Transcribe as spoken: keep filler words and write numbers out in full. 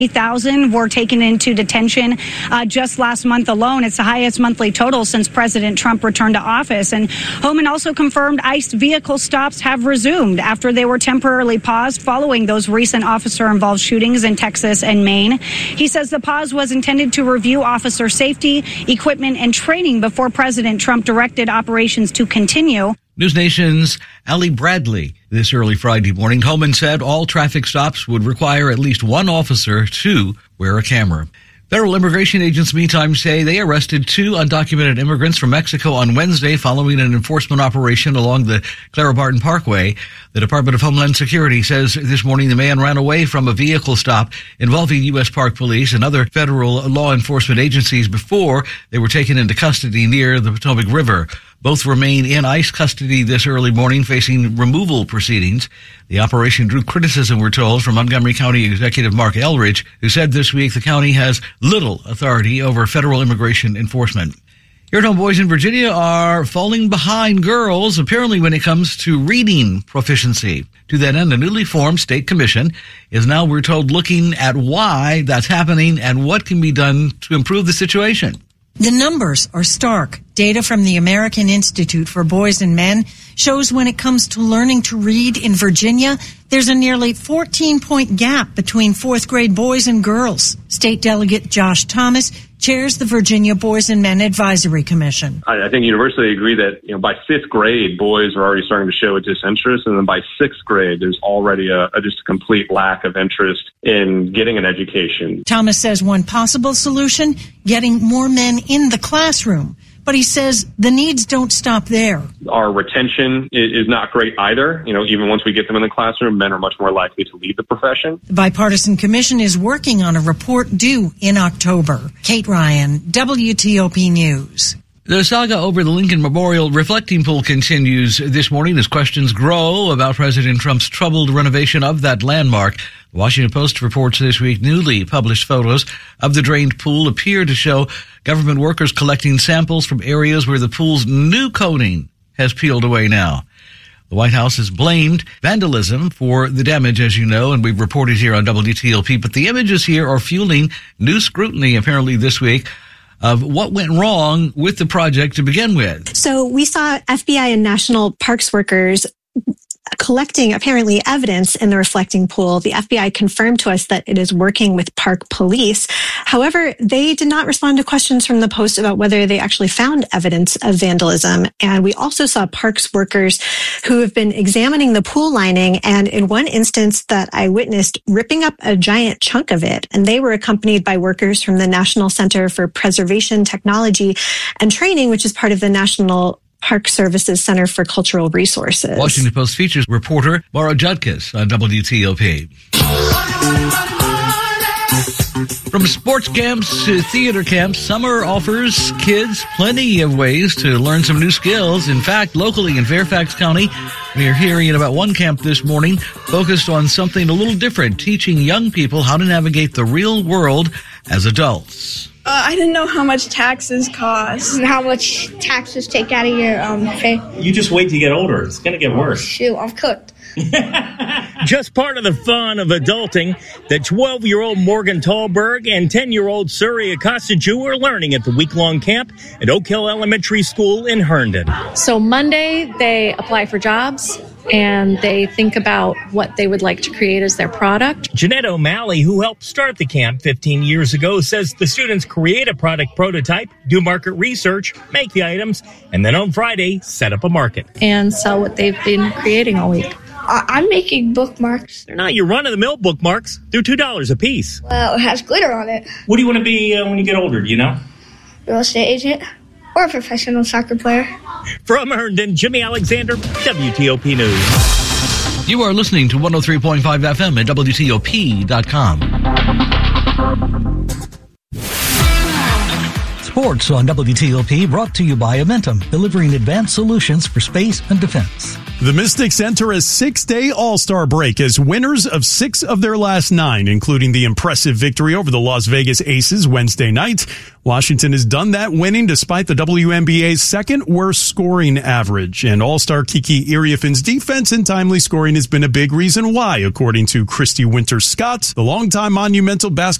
thousand were taken into detention uh, just last month alone. It's the highest monthly total since President Trump returned to office. And Homan also confirmed ICE vehicle stops have resumed after they were temporarily paused following those recent officer-involved shootings in Texas and Maine. He says the pause was intended to review officer safety, equipment, and training before President Trump directed operations to continue. News Nation's Ali Bradley this early Friday morning. Homan said all traffic stops would require at least one officer to wear a camera. Federal immigration agents, meantime, say they arrested two undocumented immigrants from Mexico on Wednesday following an enforcement operation along the Clara Barton Parkway. The Department of Homeland Security says this morning the man ran away from a vehicle stop involving U S Park Police and other federal law enforcement agencies before they were taken into custody near the Potomac River. Both remain in ICE custody this early morning, facing removal proceedings. The operation drew criticism, we're told, from Montgomery County Executive Mark Elridge, who said this week the county has little authority over federal immigration enforcement. Here at home, boys in Virginia are falling behind girls, apparently when it comes to reading proficiency. To that end, a newly formed state commission is now, we're told, looking at why that's happening and what can be done to improve the situation. The numbers are stark. Data from the American Institute for Boys and Men shows when it comes to learning to read in Virginia, there's a nearly fourteen-point gap between fourth grade boys and girls. State Delegate Josh Thomas chairs the Virginia Boys and Men Advisory Commission. I think universally agree that, you know, by fifth grade, boys are already starting to show a disinterest, and then by sixth grade, there's already a, a just a complete lack of interest in getting an education. Thomas says one possible solution, getting more men in the classroom. But he says the needs don't stop there. Our retention is not great either. You know, even once we get them in the classroom, men are much more likely to leave the profession. The Bipartisan Commission is working on a report due in October. Kate Ryan, W T O P News. The saga over the Lincoln Memorial reflecting pool continues this morning as questions grow about President Trump's troubled renovation of that landmark. The Washington Post reports this week newly published photos of the drained pool appear to show government workers collecting samples from areas where the pool's new coating has peeled away now. The White House has blamed vandalism for the damage, as you know, and we've reported here on W T L P. But the images here are fueling new scrutiny, apparently this week, of what went wrong with the project to begin with. So we saw F B I and National Parks workers collecting apparently evidence in the reflecting pool. The F B I confirmed to us that it is working with park police. However, they did not respond to questions from the Post about whether they actually found evidence of vandalism. And we also saw parks workers who have been examining the pool lining, and in one instance that I witnessed, ripping up a giant chunk of it. And they were accompanied by workers from the National Center for Preservation Technology and Training, which is part of the National Park Services Center for Cultural Resources. Washington Post features reporter Maura Judkis on W T O P. From sports camps to theater camps, summer offers kids plenty of ways to learn some new skills. In fact, locally in Fairfax County, we are hearing about one camp this morning focused on something a little different, teaching young people how to navigate the real world as adults. Uh, I didn't know how much taxes cost. And how much taxes take out of your um pay. You just wait to get older. It's going to get worse. Shoot, I'm cooked. Just part of the fun of adulting that twelve-year-old Morgan Tallberg and ten-year-old Surrey Acosta-Jew are learning at the week-long camp at Oak Hill Elementary School in Herndon. So Monday, they apply for jobs, and they think about what they would like to create as their product. Jeanette O'Malley, who helped start the camp fifteen years ago, says the students create a product prototype, do market research, make the items, and then on Friday, set up a market. And sell what they've been creating all week. I- I'm making bookmarks. They're not your run-of-the-mill bookmarks. They're two dollars a piece. Well, it has glitter on it. What do you want to be uh, when you get older, do you know? Real estate agent or a professional soccer player. From Herndon, Jimmy Alexander, W T O P News. You are listening to one oh three point five F M at W T O P dot com. Sports on W T O P brought to you by Amentum, delivering advanced solutions for space and defense. The Mystics enter a six-day All-Star break as winners of six of their last nine, including the impressive victory over the Las Vegas Aces Wednesday night. Washington has done that, winning despite the W N B A's second worst scoring average. And All-Star Kiki Iriafin's defense and timely scoring has been a big reason why, according to Christy Winters-Scott, the longtime Monumental basketball